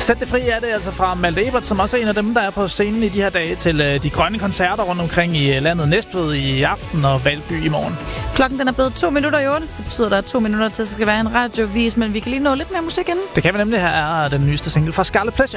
Sæt det fri er det altså fra Malte Ebert, som også er en af dem, der er på scenen i de her dage til de grønne koncerter rundt omkring i landet. Næstved i aften og Valby i morgen. Klokken den er blevet 2 minutter i 8. Det betyder, at der er 2 minutter til, at det skal være en radiovis, men vi kan lige nå lidt mere musik inden. Det kan vi nemlig. Her er den nyeste single fra Scarlet Pleasure.